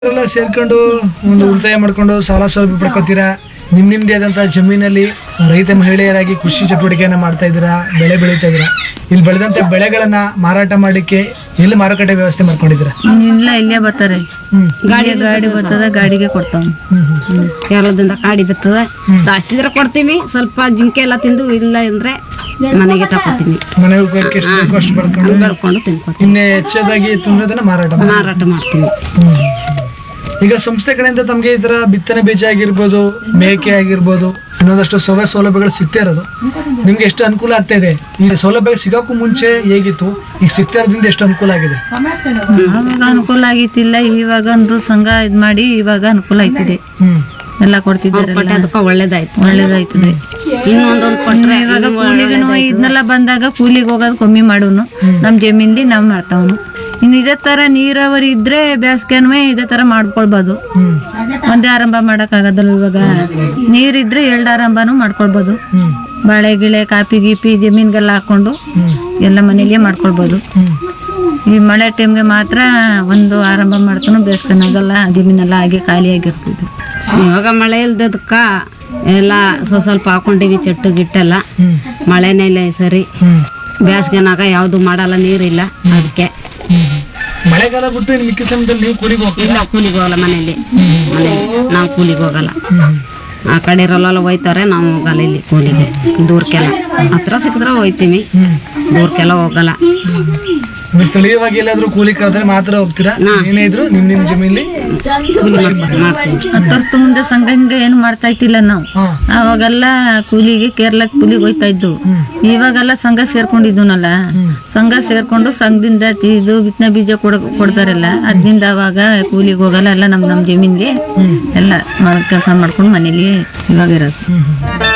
ಎಲ್ಲ ಸೇರ್ಕೊಂಡು ಒಂದು ಉಳಿತಾಯ ಮಾಡ್ಕೊಂಡು ಸಾಲ ಸೌಲಭ್ಯ ಪಡ್ಕೋತೀರಾ. ನಿಮ್ದೇ ಆದಂತಹ ಜಮೀನಲ್ಲಿ ರೈತ ಮಹಿಳೆಯರಾಗಿ ಕೃಷಿ ಚಟುವಟಿಕೆಯನ್ನ ಮಾಡ್ತಾ ಇದ್ದೀರಾ, ಬೆಳೆ ಬೆಳೀತಾ ಇದ್ದೀರಾ. ಇಲ್ಲಿ ಬೆಳೆದಂತ ಬೆಳೆಗಳನ್ನ ಮಾರಾಟ ಮಾಡಲಿಕ್ಕೆ ಎಲ್ಲಿ ಮಾರುಕಟ್ಟೆ ವ್ಯವಸ್ಥೆ ಮಾಡ್ಕೊಂಡಿದ್ದೀರಾ? ಇಲ್ಲ, ಇಲ್ಲೇ ಬರ್ತಾರೆ. ಗಾಡಿ ಬರ್ತದ, ಗಾಡಿಗೆ ಕೊಡ್ತಾವ. ಕೇರಳದಿಂದ ಗಾಡಿ ಬರ್ತದ, ಜಾಸ್ತಿ ಇದ್ರೆ ಕೊಡ್ತೀವಿ. ಸ್ವಲ್ಪ ಜಿಂಕೆ ಎಲ್ಲ ತಿಂದು ಇಲ್ಲ ಅಂದ್ರೆ ಮನೆಗೆ ತಗೋತೀವಿ. ಮನೆ ಉಪಯೋಗಕ್ಕೆ ಎಷ್ಟು ಬೇಕೋ ಅಷ್ಟು ಬೆಳ್ಕೊಂಡು ಬೆಳ್ಕೊಂಡು ತಿನ್ಕೋತೀವಿ. ಇನ್ನೇ ಹೆಚ್ಚದಾಗಿ ತುಂಬಿರೋದನ್ನ ಮಾರಾಟ ಮಾಡ್ತೀವಿ. ಈಗ ಸಂಸ್ಥೆ ಕಡೆಯಿಂದ ತಮಗೆ ಈ ತರ ಬಿತ್ತನೆ ಬೀಜ ಆಗಿರ್ಬೋದು, ಮೇಕೆ ಆಗಿರ್ಬೋದು, ಇನ್ನೊಂದಷ್ಟು ಸೌಲಭ್ಯಗಳು ಸಿಗ್ತಾ ಇರೋದು ನಿಮ್ಗೆ ಎಷ್ಟು ಅನುಕೂಲ ಆಗ್ತಾ ಇದೆ? ಈ ಸೌಲಭ್ಯ ಸಿಗೋಕ್ಕೂ ಮುಂಚೆ ಹೇಗಿತ್ತು, ಈಗ ಸಿಗ್ತಾ ಇರೋದ್ರಿಂದ ಎಷ್ಟು ಅನುಕೂಲ ಆಗಿದೆ? ಅವಾಗ ಅನುಕೂಲ ಆಗಿತ್ತಿಲ್ಲ, ಇವಾಗ ಒಂದು ಸಂಘ ಇದ್ ಮಾಡಿ ಇವಾಗ ಅನುಕೂಲ ಆಯ್ತಿದೆ. ಎಲ್ಲ ಕೊಡ್ತಿದ್ದಾರೆ, ಅದಕ್ಕೆ ಒಳ್ಳೇದಾಯ್ತದೆ. ಇನ್ನೊಂದೊಂದು ಕೊಟ್ರೆ ಇವಾಗ ಕೂಲಿಗನು ಇದನ್ನೆಲ್ಲ ಬಂದಾಗ ಕೂಲಿಗೆ ಹೋಗೋದು ಕಮ್ಮಿ ಮಾಡುನು, ನಮ್ ಜಮೀನ್ದಿ ನಾವ್ ಮಾಡ್ತಾವನು. ಇನ್ನು ಇದೇ ತರ ನೀರಾವರಿ ಇದ್ರೆ ಬೇಸಿಗೆನೂ ಇದೇ ತರ ಮಾಡ್ಕೊಳ್ಬೋದು. ಒಂದೇ ಆರಂಭ ಮಾಡಕ್ ಆಗೋದಲ್ಲ. ಇವಾಗ ನೀರಿದ್ರೆ 2 ಆರಂಭನೂ ಮಾಡ್ಕೊಳ್ಬೋದು. ಬಾಳೆ ಗಿಳೆ ಕಾಪಿ ಗೀಪಿ ಜಮೀನ್ಗೆಲ್ಲ ಹಾಕೊಂಡು ಎಲ್ಲ ಮನೇಲಿಯೇ ಮಾಡ್ಕೊಳ್ಬೋದು. ಈ ಮಳೆ ಟೈಮ್ಗೆ ಮಾತ್ರ ಒಂದು ಆರಂಭ ಮಾಡ್ತಾನು, ಬೇಸಿಗೆನಾಗಲ್ಲ, ಜಮೀನೆಲ್ಲ ಹಾಗೆ ಖಾಲಿಯಾಗಿರ್ತದೆ. ಇವಾಗ ಮಳೆ ಇಲ್ದದಕ್ಕ ಎಲ್ಲ ಸ್ವಲ್ಪ ಹಾಕೊಂಡಿವಿ, ಚೆಟ್ಟು ಗಿಟ್ಟೆಲ್ಲ. ಮಳೆನೇ ಇಲ್ಲ ಸರಿ, ಬೇಸಿಗೆನಾಗ ಯಾವ್ದು ಮಾಡಲ್ಲ, ನೀರಿಲ್ಲ. ಅದಕ್ಕೆ ಮಳೆಗಾಲ ಬಿಟ್ಟು ಮಿಕ್ಕ ಸಮಯದಲ್ಲಿ ನೀವು ಕೂಲಿಗೆ ಹೋಗ್ತೀರಾ? ಇಲ್ಲ, ಕೂಲಿಗೆ ಹೋಗಲ್ಲ. ಮನೇಲಿ ನಾವು ಕೂಲಿಗೆ ಹೋಗಲ್ಲ. ಆ ಕಡೆ ಇರೋಲ್ಲ ಹೋಯ್ತಾರೆ, ನಾವು ಹೋಗಲ್ಲ ಇಲ್ಲಿ ಕೂಲಿಗೆ. ದೂರಕ್ಕೆಲ್ಲ ಹತ್ರ ಸಿಕ್ಕಿದ್ರೆ ಹೋಯ್ತೀವಿ, ದೂರಕ್ಕೆಲ್ಲ ಹೋಗಲ್ಲ. ಸ್ಥಳೀಯವಾಗಿ ಎಲ್ಲಾದ್ರೂ ಕೂಲಿ ಕರೆದ್ರೆ ಮಾತ್ರ ಹೋಗ್ತೀರಾ? ಏನೇ ಇದ್ರು ನಿಮ್ ಜಮೀನಲ್ಲಿ ಕೂಲಿ ಮಾಡ್ತೀವಿ. 10 ವರ್ಷ ಮುಂದೆ ಸಂಘ ಹಿಂಗ ಏನು ಮಾಡ್ತಾ ಇತ್ತಿಲ್ಲ ನಾವು. ಅವಾಗೆಲ್ಲ ಕೂಲಿಗೆ ಕೇರಳಕ್ಕೆ ಕೂಲಿಗೆ ಹೋಯ್ತಾ ಇದ್ದು. ಇವಾಗೆಲ್ಲ ಸಂಘ ಸೇರ್ಕೊಂಡಿದ್ವನಲ್ಲ, ಸಂಘ ಸೇರ್ಕೊಂಡು ಸಂಘದಿಂದ ಇದು ಬಿತ್ತನೆ ಬೀಜ ಕೊಡ್ತಾರಲ್ಲ, ಅದ್ರಿಂದ ಅವಾಗ ಕೂಲಿಗೆ ಹೋಗಲ್ಲ. ಎಲ್ಲ ನಮ್ ಜಮೀನ್ಲಿ ಎಲ್ಲ ಕೆಲಸ ಮಾಡ್ಕೊಂಡು ಮನೇಲಿ ಇವಾಗ ಇರೋದು.